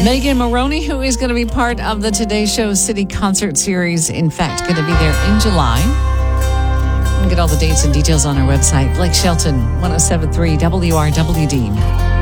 Megan Moroney, who is going to be part of the Today Show City Concert Series. In fact, going to be there in July. You can get all the dates and details on our website. Blake Shelton, 107.3 WRWD.